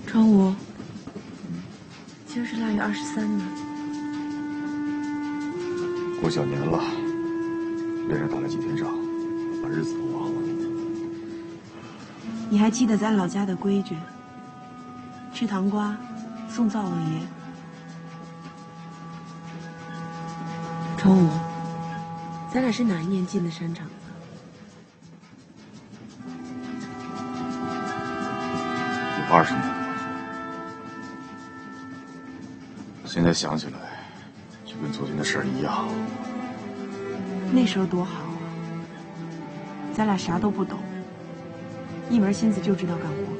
庄武，今儿是腊月23呢。 过小年了，连着打了几天仗，把日子都忘了。 你还记得咱老家的规矩？吃糖瓜，送灶王爷。庄武，咱俩是哪一年进的山场子？ 有20年了。现在想起来，就跟昨天的事儿一样。 那时候多好啊！咱俩啥都不懂，一门心思就知道干活。